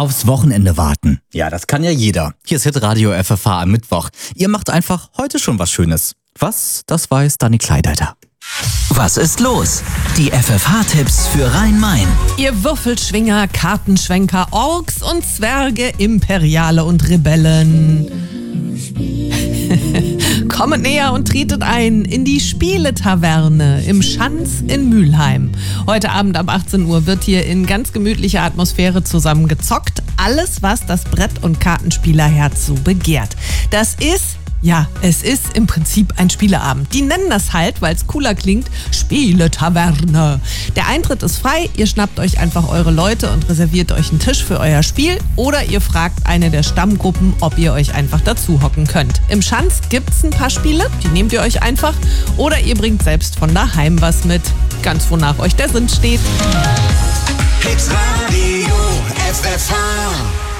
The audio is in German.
Aufs Wochenende warten. Ja, das kann ja jeder. Hier ist Hitradio FFH am Mittwoch. Ihr macht einfach heute schon was Schönes. Was? Das weiß Dani Kleideiter. Was ist los? Die FFH-Tipps für Rhein-Main. Ihr Würfelschwinger, Kartenschwenker, Orks und Zwerge, Imperiale und Rebellen. Kommt näher und tretet ein in die Spieletaverne im Schanz in Mülheim. Heute Abend ab 18 Uhr wird hier in ganz gemütlicher Atmosphäre zusammen gezockt. Alles, was das Brett- und Kartenspielerherz so begehrt. Das ist... Ja, es ist im Prinzip ein Spieleabend. Die nennen das halt, weil es cooler klingt, Spieletaverne. Der Eintritt ist frei, ihr schnappt euch einfach eure Leute und reserviert euch einen Tisch für euer Spiel oder ihr fragt eine der Stammgruppen, ob ihr euch einfach dazu hocken könnt. Im Schanz gibt's ein paar Spiele, die nehmt ihr euch einfach oder ihr bringt selbst von daheim was mit, ganz wonach euch der Sinn steht. Hitradio FFH